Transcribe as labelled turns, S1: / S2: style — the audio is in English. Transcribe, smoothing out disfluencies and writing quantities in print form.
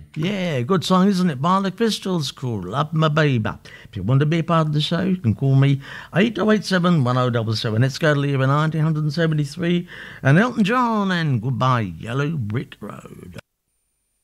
S1: Yeah, good song, isn't it? By the Crystals called Love My Baby. If you want to be a part of the show, you can call me 8087 1077. Let's go to the year 1973 and Elton John and Goodbye Yellow Brick Road.